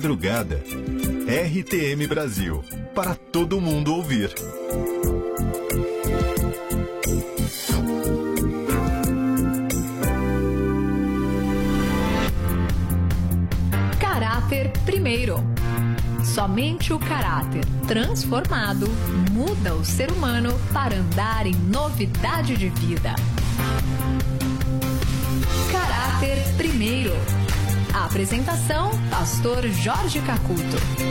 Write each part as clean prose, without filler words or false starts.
Madrugada. RTM Brasil. Para todo mundo ouvir. Caráter primeiro. Somente o caráter transformado muda o ser humano para andar em novidade de vida. Caráter primeiro. A apresentação, Pastor Jorge Cacuto.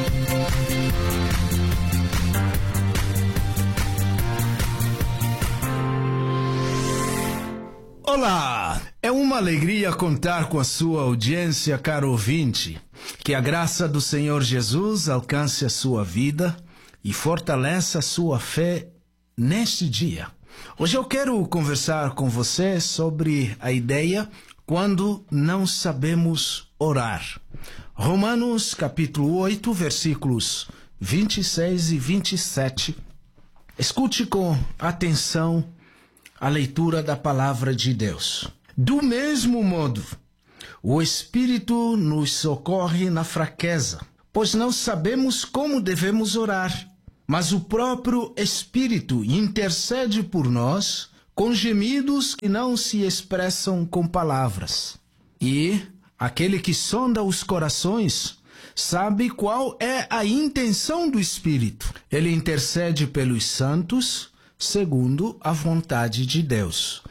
Olá! É uma alegria contar com a sua audiência, caro ouvinte. Que a graça do Senhor Jesus alcance a sua vida e fortaleça a sua fé neste dia. Hoje eu quero conversar com você sobre a ideia quando não sabemos orar. Romanos capítulo 8, versículos 26 e 27. Escute com atenção a leitura da palavra de Deus. Do mesmo modo, o Espírito nos socorre na fraqueza, pois não sabemos como devemos orar, mas o próprio Espírito intercede por nós com gemidos que não se expressam com palavras. E aquele que sonda os corações sabe qual é a intenção do Espírito. Ele intercede pelos santos segundo a vontade de Deus.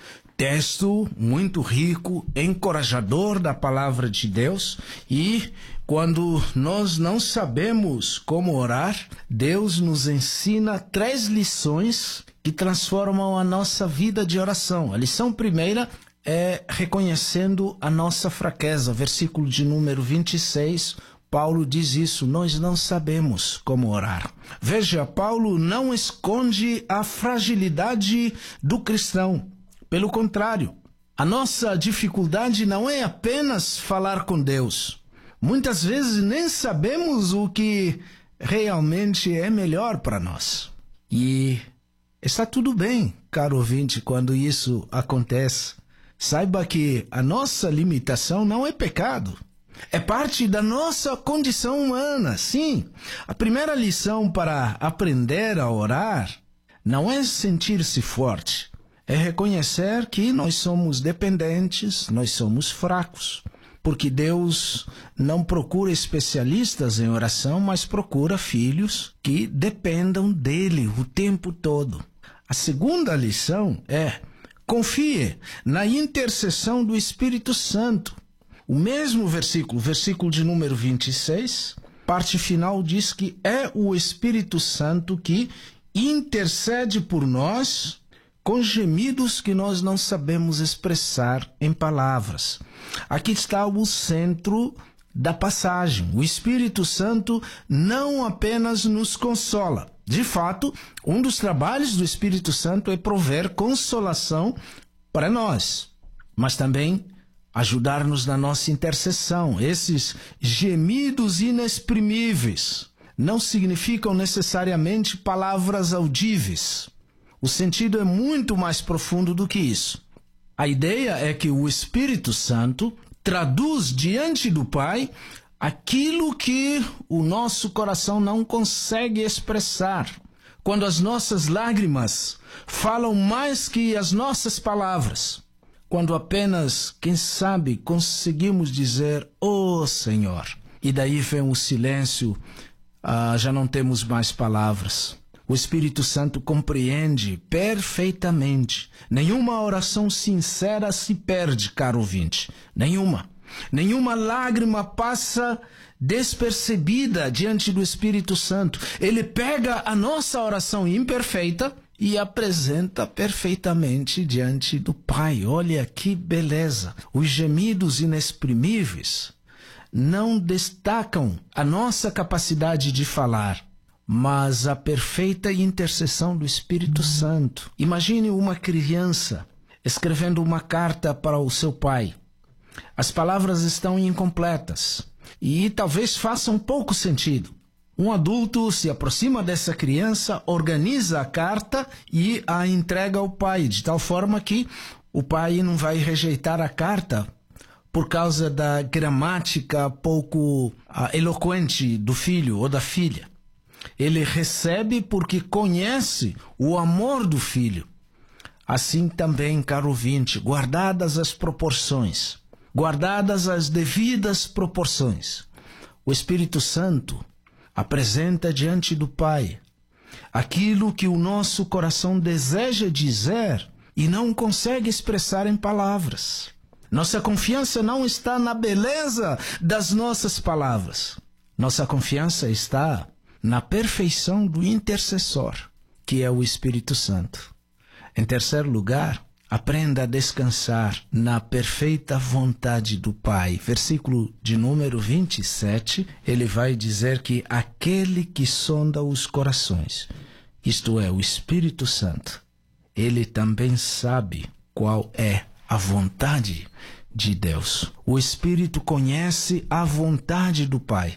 Texto muito rico, encorajador da palavra de Deus. E quando nós não sabemos como orar, Deus nos ensina 3 lições que transformam a nossa vida de oração. A lição primeira é reconhecendo a nossa fraqueza. Versículo de número 26, Paulo diz isso: nós não sabemos como orar. Veja, Paulo não esconde a fragilidade do cristão. Pelo contrário, a nossa dificuldade não é apenas falar com Deus. Muitas vezes nem sabemos o que realmente é melhor para nós. E está tudo bem, caro ouvinte, quando isso acontece. Saiba que a nossa limitação não é pecado. É parte da nossa condição humana, sim. A primeira lição para aprender a orar não é sentir-se forte. É reconhecer que nós somos dependentes, nós somos fracos. Porque Deus não procura especialistas em oração, mas procura filhos que dependam dele o tempo todo. A segunda lição é: confie na intercessão do Espírito Santo. O mesmo versículo de número 26, parte final diz que é o Espírito Santo que intercede por nós com gemidos que nós não sabemos expressar em palavras. Aqui está o centro da passagem. O Espírito Santo não apenas nos consola. De fato, um dos trabalhos do Espírito Santo é prover consolação para nós, mas também ajudar-nos na nossa intercessão. Esses gemidos inexprimíveis não significam necessariamente palavras audíveis. O sentido é muito mais profundo do que isso. A ideia é que o Espírito Santo traduz diante do Pai aquilo que o nosso coração não consegue expressar. Quando as nossas lágrimas falam mais que as nossas palavras. Quando apenas, quem sabe, conseguimos dizer: "Oh Senhor", e daí vem o silêncio, já não temos mais palavras. O Espírito Santo compreende perfeitamente. Nenhuma oração sincera se perde, caro ouvinte. Nenhuma. Nenhuma lágrima passa despercebida diante do Espírito Santo. Ele pega a nossa oração imperfeita e apresenta perfeitamente diante do Pai. Olha que beleza! Os gemidos inexprimíveis não destacam a nossa capacidade de falar, mas a perfeita intercessão do Espírito Santo. Imagine uma criança escrevendo uma carta para o seu pai. As palavras estão incompletas e talvez façam pouco sentido. Um adulto se aproxima dessa criança, organiza a carta e a entrega ao pai, de tal forma que o pai não vai rejeitar a carta por causa da gramática pouco eloquente do filho ou da filha. Ele recebe porque conhece o amor do filho. Assim também, caro ouvinte, guardadas as proporções, guardadas as devidas proporções, o Espírito Santo apresenta diante do Pai aquilo que o nosso coração deseja dizer e não consegue expressar em palavras. Nossa confiança não está na beleza das nossas palavras. Nossa confiança está na perfeição do intercessor, que é o Espírito Santo. Em terceiro lugar, aprenda a descansar na perfeita vontade do Pai. Versículo de número 27, ele vai dizer que aquele que sonda os corações, isto é, o Espírito Santo, ele também sabe qual é a vontade de Deus. O Espírito conhece a vontade do Pai.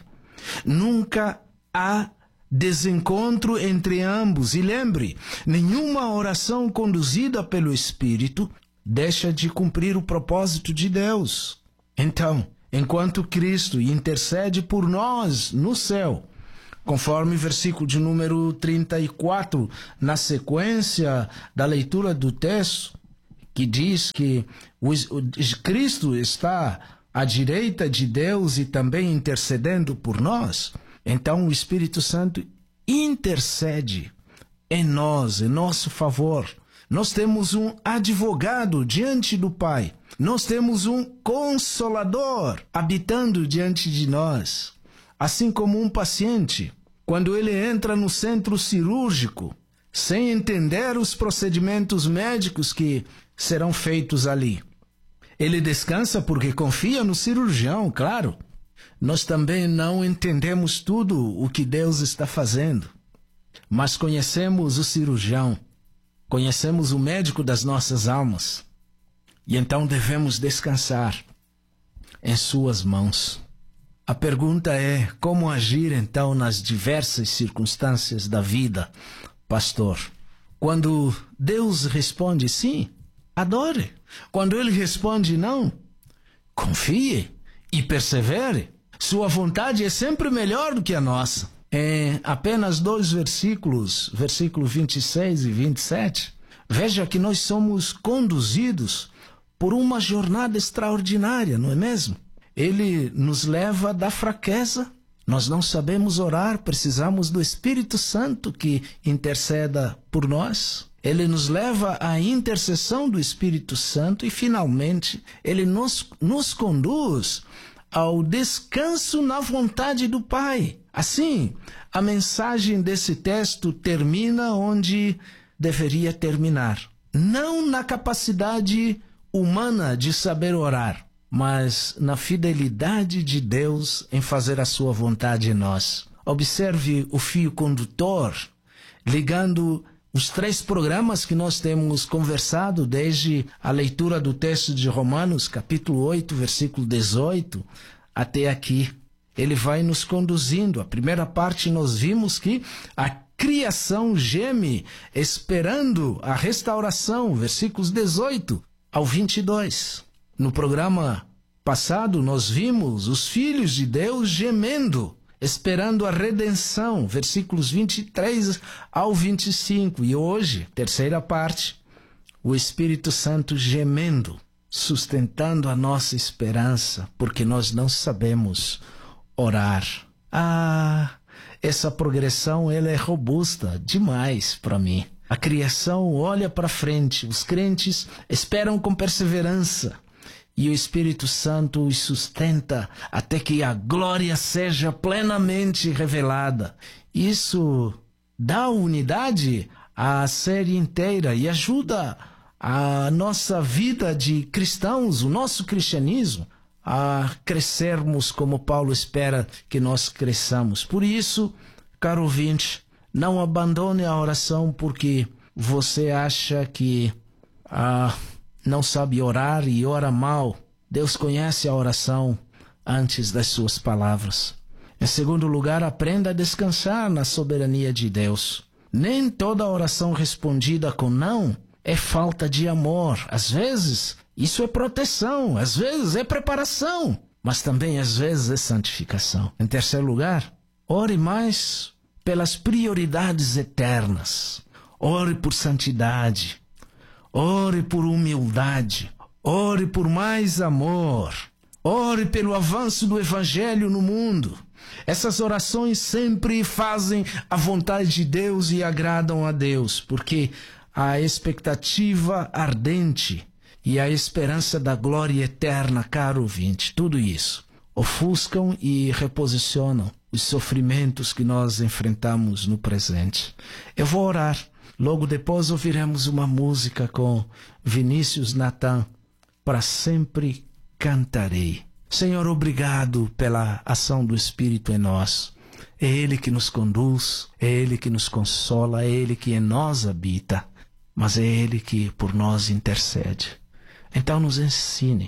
Nunca há desencontro entre ambos. E lembre, nenhuma oração conduzida pelo Espírito deixa de cumprir o propósito de Deus. Então, enquanto Cristo intercede por nós no céu, conforme versículo de número 34, na sequência da leitura do texto, que diz que Cristo está à direita de Deus e também intercedendo por nós, então o Espírito Santo intercede em nós, em nosso favor. Nós temos um advogado diante do Pai. Nós temos um consolador habitando diante de nós. Assim como um paciente, quando ele entra no centro cirúrgico, sem entender os procedimentos médicos que serão feitos ali, ele descansa porque confia no cirurgião, claro. Nós também não entendemos tudo o que Deus está fazendo, mas conhecemos o cirurgião, conhecemos o médico das nossas almas, e então devemos descansar em suas mãos. A pergunta é, como agir então nas diversas circunstâncias da vida, pastor? Quando Deus responde sim, adore. Quando Ele responde não, confie e persevere. Sua vontade é sempre melhor do que a nossa. Em apenas 2 versículos, versículo 26 e 27, veja que nós somos conduzidos por uma jornada extraordinária, não é mesmo? Ele nos leva da fraqueza. Nós não sabemos orar, precisamos do Espírito Santo que interceda por nós. Ele nos leva à intercessão do Espírito Santo e, finalmente, ele nos conduz ao descanso na vontade do Pai. Assim, a mensagem desse texto termina onde deveria terminar. Não na capacidade humana de saber orar, mas na fidelidade de Deus em fazer a sua vontade em nós. Observe o fio condutor, ligando os 3 programas que nós temos conversado desde a leitura do texto de Romanos, capítulo 8, versículo 18, até aqui. Ele vai nos conduzindo. A primeira parte nós vimos que a criação geme esperando a restauração, versículos 18 ao 22. No programa passado nós vimos os filhos de Deus gemendo, esperando a redenção, versículos 23 ao 25. E hoje, terceira parte, o Espírito Santo gemendo, sustentando a nossa esperança, porque nós não sabemos orar. Essa progressão ela é robusta demais para mim. A criação olha para frente, os crentes esperam com perseverança, e o Espírito Santo os sustenta até que a glória seja plenamente revelada. Isso dá unidade à série inteira e ajuda a nossa vida de cristãos, o nosso cristianismo, a crescermos como Paulo espera que nós cresçamos. Por isso, caro ouvinte, não abandone a oração porque você acha que não sabe orar e ora mal. Deus conhece a oração antes das suas palavras. Em segundo lugar, aprenda a descansar na soberania de Deus. Nem toda oração respondida com não é falta de amor. Às vezes, Isso é proteção, às vezes é preparação, mas também às vezes é santificação. Em terceiro lugar, ore mais pelas prioridades eternas. Ore por santidade, ore por humildade, ore por mais amor, ore pelo avanço do Evangelho no mundo. Essas orações sempre fazem a vontade de Deus e agradam a Deus, porque a expectativa ardente e a esperança da glória eterna, caro ouvinte, tudo isso ofuscam e reposicionam os sofrimentos que nós enfrentamos no presente. Eu vou orar. Logo depois ouviremos uma música com Vinícius Natan, Para Sempre Cantarei. Senhor, obrigado pela ação do Espírito em nós. É Ele que nos conduz, é Ele que nos consola, é Ele que em nós habita, mas é Ele que por nós intercede. Então nos ensine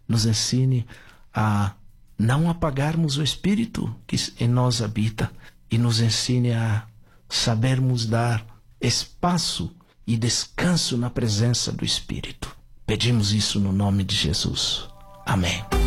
a não apagarmos o Espírito que em nós habita e nos ensine a sabermos dar espaço e descanso na presença do Espírito. Pedimos isso no nome de Jesus. Amém.